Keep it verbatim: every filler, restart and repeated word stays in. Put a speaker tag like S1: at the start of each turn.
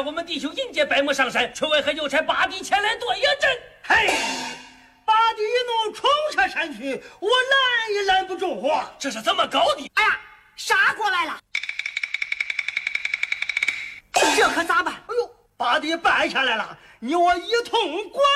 S1: 看我们弟兄迎接白木上山，却为何又差八弟前来夺一阵？
S2: 嘿，八弟一怒冲下山去，我拦也拦不住啊！
S1: 这是怎么搞的？
S3: 哎呀，杀过来了！这可咋办？
S2: 哎呦，八弟败下来了，你我一同关。